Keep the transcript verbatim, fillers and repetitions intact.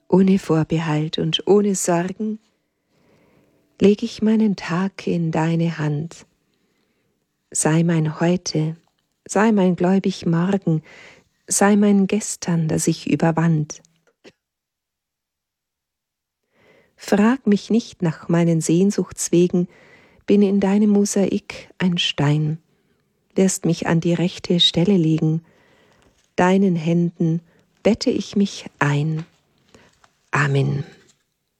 Ohne Vorbehalt und ohne Sorgen leg ich meinen Tag in deine Hand. Sei mein Heute, sei mein gläubig Morgen, sei mein Gestern, das ich überwand. Frag mich nicht nach meinen Sehnsuchtswegen, bin in deinem Mosaik ein Stein, wirst mich an die rechte Stelle legen, deinen Händen bette ich mich ein. Amen.